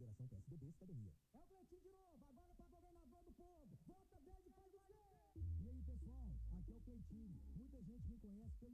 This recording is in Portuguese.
Federação PSDB Cidadania. É o Cleitinho de novo, agora para governador do povo. Vota verde, faz o quê? E aí, pessoal, aqui é o Cleitinho. Muita gente me conhece pelo